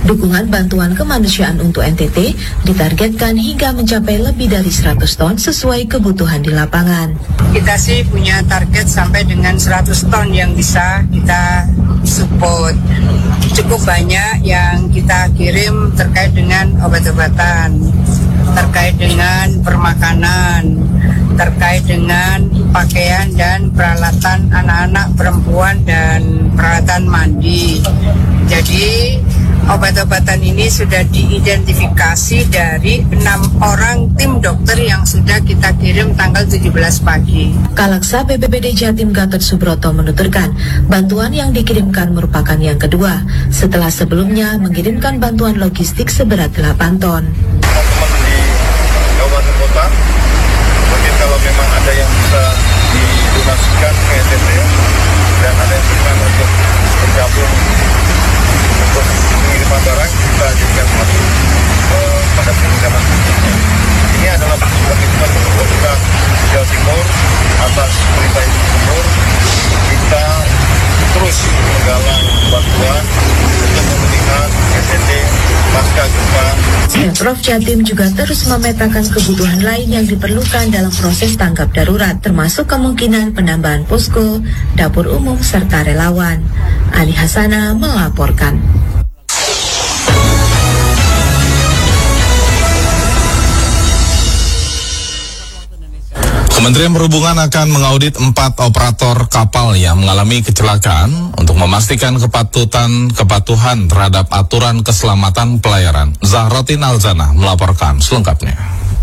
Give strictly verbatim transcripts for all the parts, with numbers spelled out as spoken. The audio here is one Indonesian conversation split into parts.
Dukungan bantuan kemanusiaan untuk N T T ditargetkan hingga mencapai lebih dari seratus ton sesuai kebutuhan di lapangan. Kita sih punya target sampai dengan seratus ton yang bisa kita support. Cukup banyak yang kita kirim terkait dengan obat-obatan, terkait dengan permakanan, terkait dengan pakaian dan peralatan anak-anak, perempuan, dan peralatan mandi. Jadi obat-obatan ini sudah diidentifikasi dari enam orang tim dokter yang sudah kita kirim tanggal tujuh belas pagi. Kalaksa B P B D Jatim Gatot Subroto menuturkan, bantuan yang dikirimkan merupakan yang kedua, setelah sebelumnya mengirimkan bantuan logistik seberat delapan ton. Teman-teman di kabupaten kota, mungkin kalau memang ada yang bisa didonasikan ke N T T dan ada yang berkenan untuk bergabung untuk pengiriman barang, kita jadikan satu uh, pada pengiriman berikutnya. Ini adalah komitmen pemerintah Jawa Timur atas perintah Ibu Gubernur. Kita terus menggalang bantuan untuk pemulihan N T T pasca gempa. Pemprov Jatim juga terus memetakan kebutuhan lain yang diperlukan dalam proses tanggap darurat, termasuk kemungkinan penambahan posko, dapur umum, serta relawan. Ali Hasana melaporkan. Kementerian Perhubungan akan mengaudit empat operator kapal yang mengalami kecelakaan untuk memastikan kepatutan kepatuhan terhadap aturan keselamatan pelayaran. Zahrotin Alzana melaporkan selengkapnya.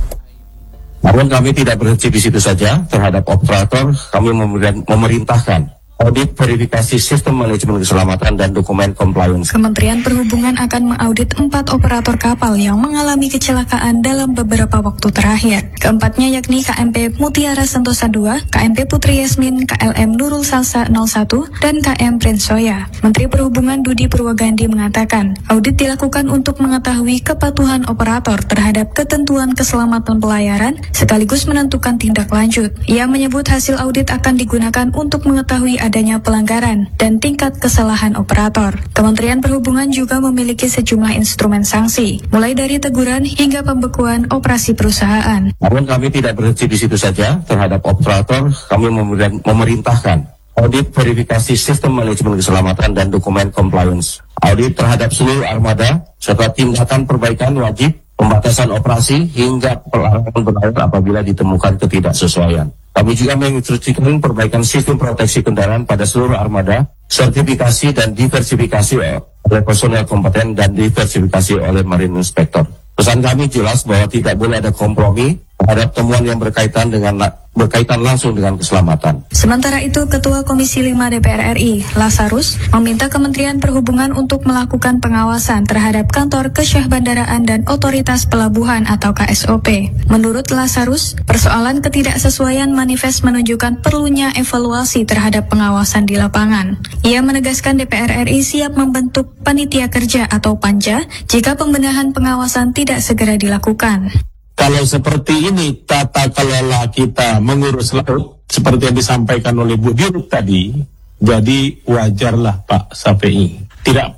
Namun kami tidak berhenti di situ saja. Terhadap operator, kami memerintahkan audit verifikasi sistem manajemen keselamatan dan dokumen compliance. Kementerian Perhubungan akan mengaudit empat operator kapal yang mengalami kecelakaan dalam beberapa waktu terakhir. Keempatnya yakni K M P Mutiara Sentosa dua, K M P Putri Yasmin, K L M Nurul Salsa nol satu, dan K M Prince Soya. Menteri Perhubungan Budi Purwogandhi mengatakan, audit dilakukan untuk mengetahui kepatuhan operator terhadap ketentuan keselamatan pelayaran, sekaligus menentukan tindak lanjut. Ia menyebut hasil audit akan digunakan untuk mengetahui adanya pelanggaran dan tingkat kesalahan operator. Kementerian Perhubungan juga memiliki sejumlah instrumen sanksi, mulai dari teguran hingga pembekuan operasi perusahaan. Namun kami tidak berhenti di situ saja. Terhadap operator, kami memerintahkan audit verifikasi sistem manajemen keselamatan dan dokumen compliance. Audit terhadap seluruh armada, serta tindakan perbaikan wajib, pembatasan operasi, hingga pelarangan berlayar apabila ditemukan ketidaksesuaian. Kami juga menginstruksikan perbaikan sistem proteksi kendaraan pada seluruh armada, sertifikasi dan diversifikasi oleh personel kompeten dan diversifikasi oleh Marine Inspector. Pesan kami jelas bahwa tidak boleh ada kompromi terhadap temuan yang berkaitan dengan berkaitan langsung dengan keselamatan. Sementara itu, Ketua Komisi lima D P R R I, Lazarus, meminta Kementerian Perhubungan untuk melakukan pengawasan terhadap kantor kesyahbandaraan dan otoritas pelabuhan atau K S O P. Menurut Lazarus, persoalan ketidaksesuaian manifest menunjukkan perlunya evaluasi terhadap pengawasan di lapangan. Ia menegaskan D P R R I siap membentuk panitia kerja atau panja jika pembenahan pengawasan tidak segera dilakukan. Kalau seperti ini tata kelola kita mengurus laut seperti yang disampaikan oleh Bu Dirut tadi, jadi wajarlah Pak Safei. Tidak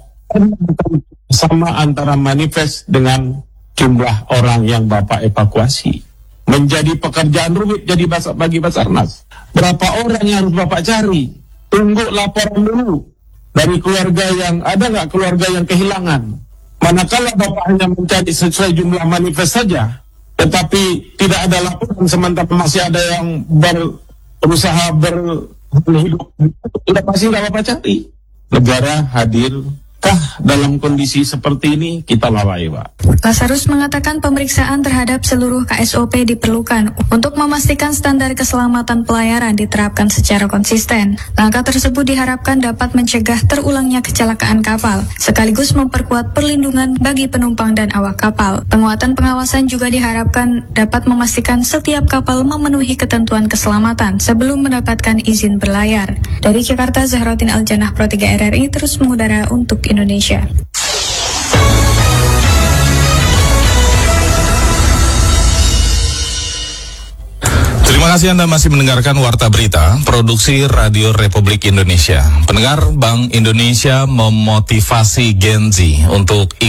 sama antara manifest dengan jumlah orang yang Bapak evakuasi. Menjadi pekerjaan rumit jadi bagi Basarnas. Berapa orang yang harus Bapak cari? Tunggu laporan dulu dari keluarga yang ada nggak keluarga yang kehilangan. Manakala Bapak hanya mencari sesuai jumlah manifest saja, tetapi tidak ada laporan sementara masih ada yang ber, berusaha berhidup, tidak pasti nggak apa-apa cari. Negara hadirkah dalam kondisi seperti ini? Kita lalai, Pak. Lazarus mengatakan pemeriksaan terhadap seluruh K S O P diperlukan untuk memastikan standar keselamatan pelayaran diterapkan secara konsisten. Langkah tersebut diharapkan dapat mencegah terulangnya kecelakaan kapal, sekaligus memperkuat perlindungan bagi penumpang dan awak kapal. Penguatan pengawasan juga diharapkan dapat memastikan setiap kapal memenuhi ketentuan keselamatan sebelum mendapatkan izin berlayar. Dari Jakarta, Zahrotin Aljanah, Pro tiga R R I terus mengudara untuk Indonesia. Terima kasih Anda masih mendengarkan Warta Berita, produksi Radio Republik Indonesia. Pendengar, Bank Indonesia memotivasi Gen Z untuk